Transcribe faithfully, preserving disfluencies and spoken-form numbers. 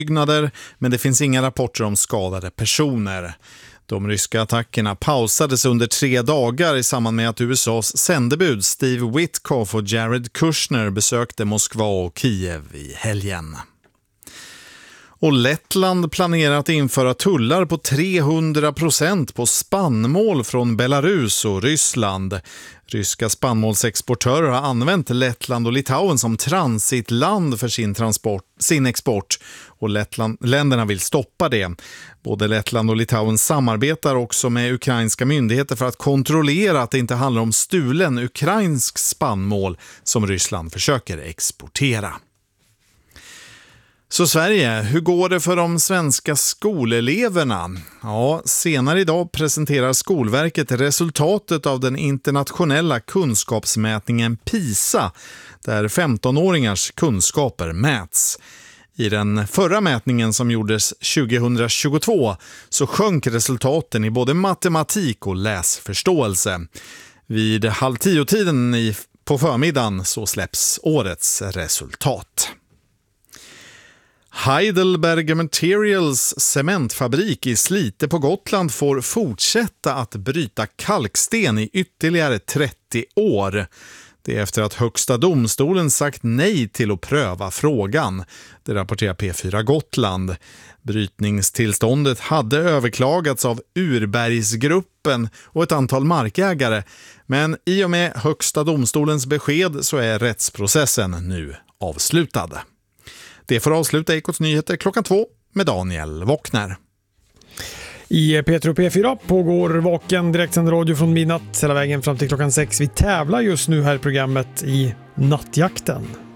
byggnader, men det finns inga rapporter om skadade personer. De ryska attackerna pausades under tre dagar i samband med att U S A:s sändebud Steve Witkoff och Jared Kushner besökte Moskva och Kiev i helgen. Och Lettland planerar att införa tullar på trehundra procent på spannmål från Belarus och Ryssland. Ryska spannmålsexportörer har använt Lettland och Litauen som transitland för sin, transport, sin export och Lettland, länderna vill stoppa det. Både Lettland och Litauen samarbetar också med ukrainska myndigheter för att kontrollera att det inte handlar om stulen ukrainsk spannmål som Ryssland försöker exportera. Så Sverige, hur går det för de svenska skoleleverna? Ja, senare idag presenterar Skolverket resultatet av den internationella kunskapsmätningen PISA, där femtonåringars kunskaper mäts. I den förra mätningen som gjordes tjugohundratjugotvå så sjönk resultaten i både matematik och läsförståelse. Vid halv tio-tiden i, på förmiddagen så släpps årets resultat. Heidelberg Materials cementfabrik i Slite på Gotland får fortsätta att bryta kalksten i ytterligare trettio år. Det är efter att Högsta domstolen sagt nej till att pröva frågan. Det rapporterar P fyra Gotland. Brytningstillståndet hade överklagats av Urbergsgruppen och ett antal markägare. Men i och med Högsta domstolens besked så är rättsprocessen nu avslutad. Det får avsluta Ekots nyheter klockan två med Daniel Wockner. I P tre och P fyra pågår vaken direktsänd radio från midnatt hela vägen fram till klockan sex. Vi tävlar just nu här i programmet i Nattjakten.